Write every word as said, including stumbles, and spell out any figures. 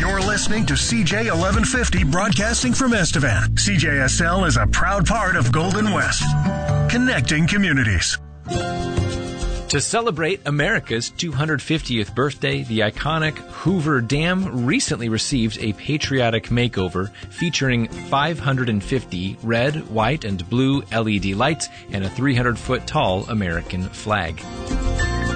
You're listening to C J eleven fifty broadcasting from Estevan. C J S L is a proud part of Golden West, connecting communities. To celebrate America's two hundred fiftieth birthday, the iconic Hoover Dam recently received a patriotic makeover featuring five hundred fifty red, white, and blue L E D lights and a three hundred foot tall American flag.